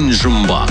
ән жұмбақ.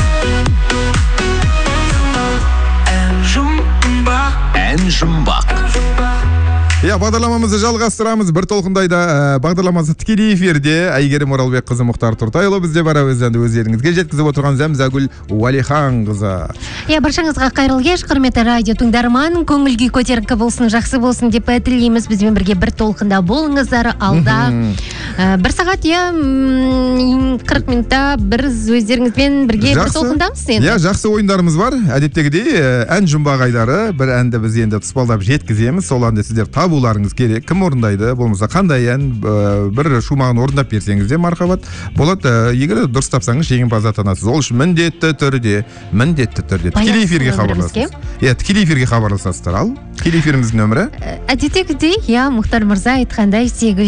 Ән жұмбақ. Бағдарламамызды жалғастырамыз. Бір толқындайда бағдарламасы тікелей эфирде. Әйгерім Оралбек қызы, Мұхтар Тұртайұлы бізде бар. Өздеріңізге жеткізіп отырған Зәмзәгүл Уәлихан қызы. Баршаңызға қайырлы кеш, құрметті радио тыңдарман. Көңіл-күй көтеріңкі болсын, жақсы болсын деп тілейміз. Бізбен бірге бір толқында болыңыздар. Алда бір сағат 40 минутта бір өздеріңізбен бірге бір толқындамыз енді. Жақсы ойындарымыз бар. Әдеттегідей ән жұмбақ айлары. Бір әнді біз енді тұспалдап жеткіземіз. Сол әнді сіздер табуларыңыз керек. Кім орындайды, болмаса қандай ән, бір шумағын орындап берсеңіз де мархабат болады. Егер дұрыс тапсаңыз жеңімпаз атанасыз. Ол үшін міндетті түрде тікелей эфирге хабарласасыз. Тікелей эфирге хабарласасыздар. Ал тікелей эфиріміздің нөмірі әдеттегідей, Мұхтар мырза айтқандай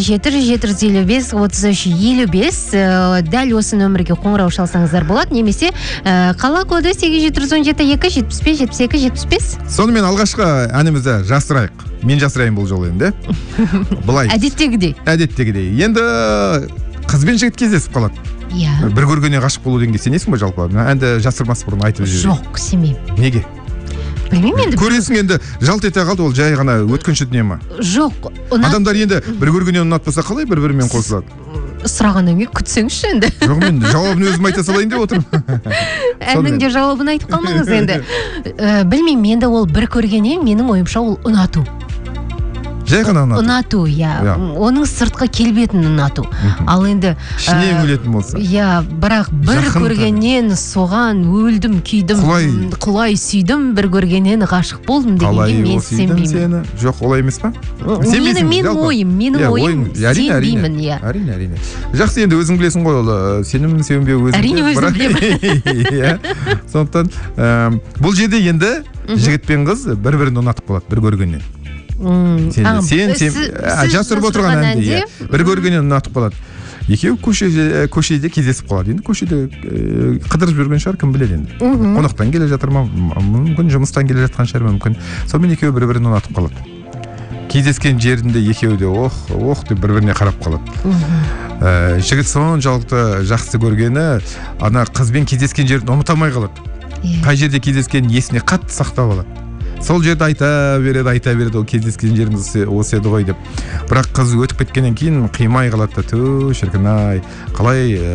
87-733-55 дәл осы нөмірге қоңырау шалсаңыздар болады, немесе қала коды 8717-275-72-75. Сонымен алғашқы әнімізді жасырайық. Мен жасырайын бұл жолы енді. Былай. Әдеттегідей. Енді қызбен жігіт кездесіп қалады. Бір көргеннен ғашық болу дегенге сенесің бе жалпы? Әнді жасырмас бұрын айтып жүрген. Жоқ, сенбеймін. Неге? Білмеймін енді. Көресің енді жалт ете қалды, ол жай ғана өткінші дүние ма? Жоқ. Адамдар енді бір көргеннен ұнатпаса қалай бір-бірімен қосылады? Сұрағаннан кейін күтсеңізші енді. Жоқ, мен жауабын өзім айта салайын деп отырмын. Әннің де жауабын айтып қалмаңыз енді. Білмеймін, енді ол бір көргеннен менің ойымша ол ұнату. Жай ғана ұнату, оның сыртқы келбетін ұнату. Ал енді ішіне үңілетін болса. Бірақ бір көргеннен соған өлдім, күйдім, құлай сүйдім, бір көргеннен ғашық болдым дегенге мен сенбеймін. Жоқ, олай емес па? Менің ойым сенбеймін. Әрине. Жақсы, енді өзің білесің ғой, ол сенім сенбеу өзің. Әрине өзім білемін. Сондықтан бұл жерде енді жігіт пен қыз бір-бірін ұнатып қалады бір көргеннен. Сен жасырып отырған әнде бір көргеннен ұнатып қалады. Екеуі көшеде кездесіп қалады. Енді көшеде қыдырып жүрген шығар, кім біледі енді. Қонақтан келе жатыр ма, мүмкін жұмыстан келе жатқан шығар, мүмкін. Сонымен екеуі бір-бірін ұнатып қалады. Кездескен жерінде екеуі де ох деп бір-біріне қарап қалады. Жігіт соншалықты жақсы көргені, ана қызбен кездескен жерін ұмытамай қалады. Қай жерде кездескенін есіне қатты сақтап алады. Сол жерді айта береді, ол кездескен жеріміз осы еді ғой деп. Бірақ қыз өтіп кеткеннен кейін қимай қалады да, шіркін-ай, қалай